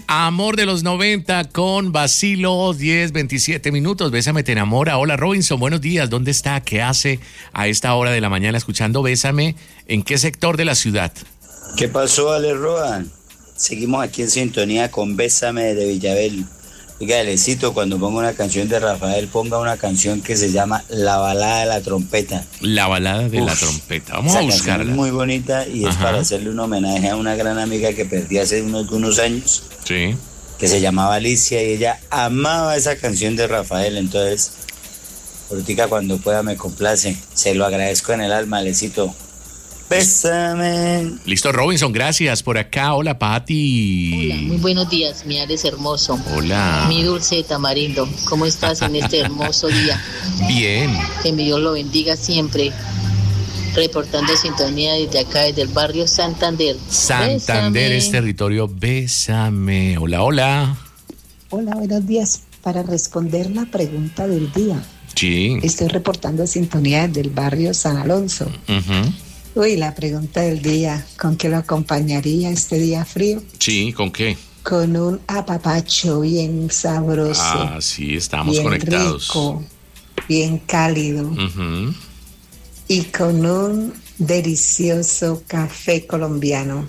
Amor de los 90 con Basilo, 10:27 minutos. Bésame, te enamora. Hola Robinson, buenos días. ¿Dónde está? ¿Qué hace a esta hora de la mañana escuchando Bésame? ¿En qué sector de la ciudad? ¿Qué pasó, Ale Roa? Seguimos aquí en sintonía con Bésame de Villabel. Oiga, Alecito, cuando ponga una canción de Rafael, ponga una canción que se llama La Balada de la Trompeta. La Balada de la Trompeta. Vamos a buscarla. Es muy bonita y es para hacerle un homenaje a una gran amiga que perdí hace unos años. Sí. Que se llamaba Alicia y ella amaba esa canción de Rafael. Entonces, ahorita cuando pueda me complace. Se lo agradezco en el alma, Alecito. Bésame. Listo, Robinson, gracias. Por acá, hola, Pati. Hola, muy buenos días, mi Alex hermoso. Hola. Mi dulce de tamarindo, ¿cómo estás en este hermoso día? Bien. Que mi Dios lo bendiga siempre. Reportando sintonía desde acá, desde el barrio Santander. Santander es territorio. Bésame. Hola, hola. Hola, buenos días. Para responder la pregunta del día. Sí. Estoy reportando sintonía desde el barrio San Alonso. Uy, la pregunta del día, ¿con qué lo acompañaría este día frío? Sí, ¿con qué? Con un apapacho bien sabroso. Ah, sí, estamos bien conectados. Rico, bien cálido. Y con un delicioso café colombiano.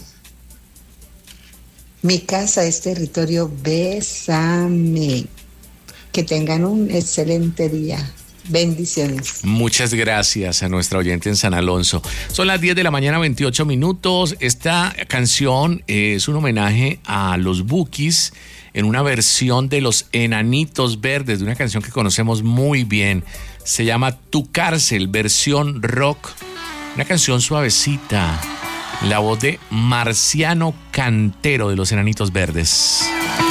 Mi casa es territorio Bésame. Que tengan un excelente día. Bendiciones. Muchas gracias a nuestra oyente en San Alonso. Son las 10 de la mañana, 28 minutos. Esta canción es un homenaje a los Bukis en una versión de Los Enanitos Verdes, de una canción que conocemos muy bien. Se llama Tu Cárcel, versión rock. Una canción suavecita. La voz de Marciano Cantero de Los Enanitos Verdes.